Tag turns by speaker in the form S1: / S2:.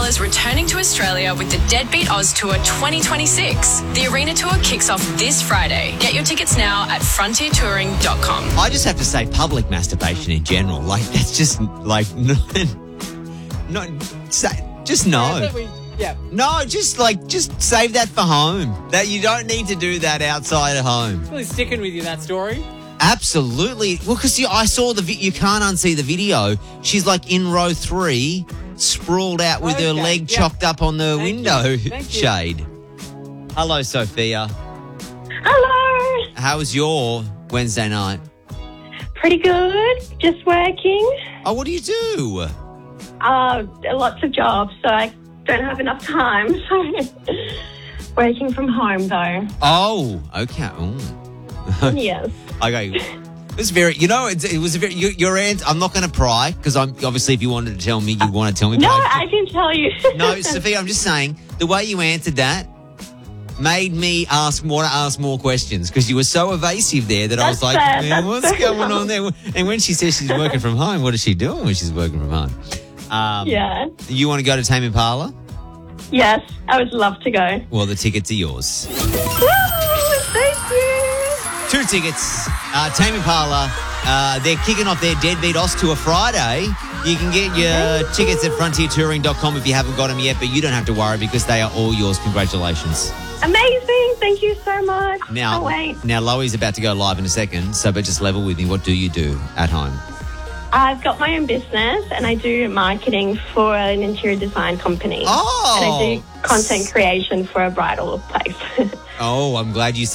S1: is returning to Australia with the Deadbeat Oz Tour 2026. The arena tour kicks off this Friday. Get your tickets now at frontiertouring.com.
S2: I just have to say public masturbation in general. Like, that's just, like, no. No, just save that for home. That you don't need to do that outside of home.
S3: Really sticking with you, that story?
S2: Absolutely. Well, because I saw you can't unsee the video. She's like in row 3, sprawled out with her leg chopped up on the window shade. Hello, Sophia.
S4: Hello.
S2: How was your Wednesday night?
S4: Pretty good. Just working.
S2: Oh, what do you do?
S4: Lots of jobs, so I don't have enough time. So working from home, though.
S2: Oh, okay. Oh.
S4: Yes.
S2: Okay. It was very, it was a very, your answer, I'm not going to pry because I'm obviously if you wanted to tell me, you want to tell me.
S4: No, I can tell you.
S2: No, Sophia, I'm just saying the way you answered that made me want to ask more questions because you were so evasive there that I was like, man, what's going on there? And when she says she's working from home, what is she doing when she's working from home?
S4: Yeah.
S2: You want to go to Tame Impala?
S4: Yes, I would love to go.
S2: Well, the tickets are yours.
S4: Woo, thank you.
S2: 2 tickets. Tame Impala. They're kicking off their Deadbeat Oz Tour Friday. You can get your tickets at frontiertouring.com if you haven't got them yet, but you don't have to worry because they are all yours. Congratulations.
S4: Amazing. Thank you so much.
S2: Now, Loie's about to go live in a second, but just level with me. What do you do at home?
S4: I've got my own business and I do marketing for an interior design company.
S2: Oh!
S4: And I do content creation for a bridal place.
S2: Oh, I'm glad you said